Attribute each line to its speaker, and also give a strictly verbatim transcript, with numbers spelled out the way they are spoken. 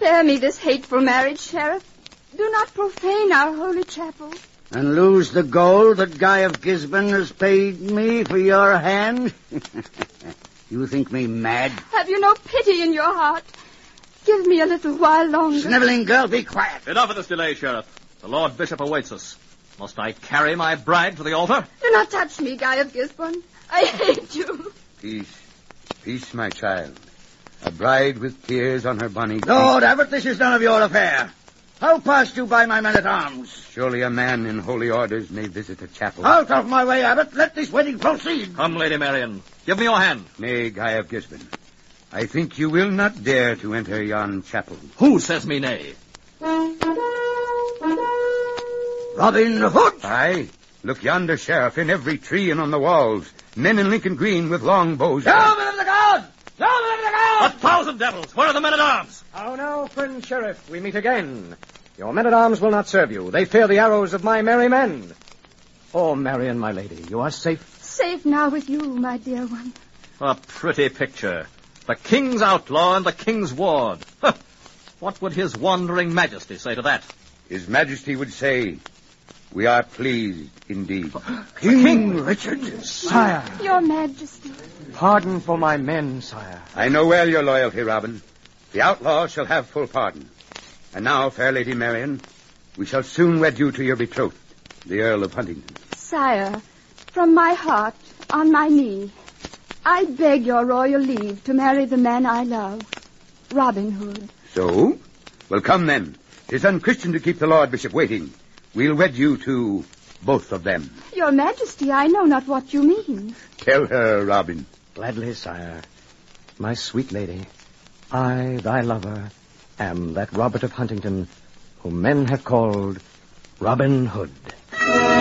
Speaker 1: Spare me this hateful marriage, Sheriff. Do not profane our holy chapel.
Speaker 2: And lose the gold that Guy of Gisborne has paid me for your hand? You think me mad?
Speaker 1: Have you no pity in your heart? Give me a little while longer.
Speaker 2: Sniveling girl, be quiet.
Speaker 3: Enough of this delay, Sheriff. The Lord Bishop awaits us. Must I carry my bride to the altar?
Speaker 1: Do not touch me, Guy of Gisborne. I hate you.
Speaker 4: Peace. Peace, my child. A bride with tears on her bonny cheek.
Speaker 2: Lord Abbot, this is none of your affair. How passed you by my men-at-arms?
Speaker 4: Surely a man in holy orders may visit a chapel.
Speaker 2: Out of my way, Abbot. Let this wedding proceed.
Speaker 3: Come, Lady Marian. Give me your hand.
Speaker 4: Nay, Guy of Gisborne. I think you will not dare to enter yon chapel.
Speaker 3: Who says me nay?
Speaker 2: Robin Hood!
Speaker 4: Aye. Look yonder, Sheriff, in every tree and on the walls. Men in Lincoln Green with long bows.
Speaker 2: Yeomen of the guard! Yeomen of the guard!
Speaker 3: A thousand devils! Where are the men-at-arms?
Speaker 5: How now, friend Sheriff, we meet again. Your men-at-arms will not serve you. They fear the arrows of my merry men. Oh, Marian, my lady, you are safe.
Speaker 1: Safe now with you, my dear one.
Speaker 3: A pretty picture. The king's outlaw and the king's ward. Huh. What would his wandering majesty say to that?
Speaker 4: His majesty would say, we are pleased indeed.
Speaker 2: King, King Richard!
Speaker 5: Sire.
Speaker 1: Your majesty.
Speaker 5: Pardon for my men, sire.
Speaker 4: I know well your loyalty, Robin. The outlaw shall have full pardon. And now, fair Lady Marian, we shall soon wed you to your betrothed, the Earl of Huntington.
Speaker 1: Sire, from my heart, on my knee, I beg your royal leave to marry the man I love, Robin Hood.
Speaker 4: So? Well, come then. 'Tis unchristian to keep the Lord Bishop waiting. We'll wed you to both of them.
Speaker 1: Your majesty, I know not what you mean.
Speaker 4: Tell her, Robin.
Speaker 5: Gladly, sire. My sweet lady, I, thy lover, am that Robert of Huntington, whom men have called Robin Hood.